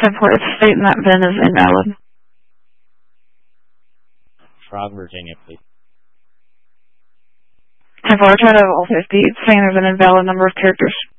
10-4 is stating that VIN is invalid. Frog, Virginia, please. 10-4, try to have all 50. It's saying there's an invalid number of characters.